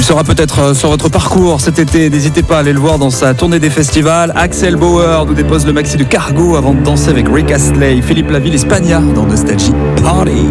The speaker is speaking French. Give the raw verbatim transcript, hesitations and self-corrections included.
Il sera peut-être sur votre parcours cet été. N'hésitez pas à aller le voir dans sa tournée des festivals. Axel Bauer nous dépose le maxi de Cargo avant de danser avec Rick Astley, Philippe Laville et Spagna dans Nostalgie Party.